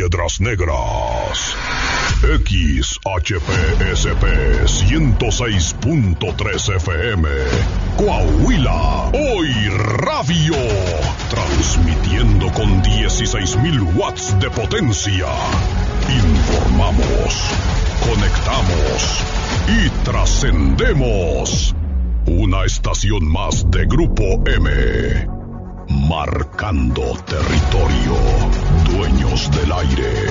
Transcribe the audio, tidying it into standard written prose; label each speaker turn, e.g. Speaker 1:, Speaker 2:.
Speaker 1: Piedras Negras. XHPSP 106.3 FM. Coahuila. Hoy Radio. Transmitiendo con 16,000 watts de potencia. Informamos, conectamos y trascendemos. Una estación más de Grupo M. Marcando territorio. Dueños del aire.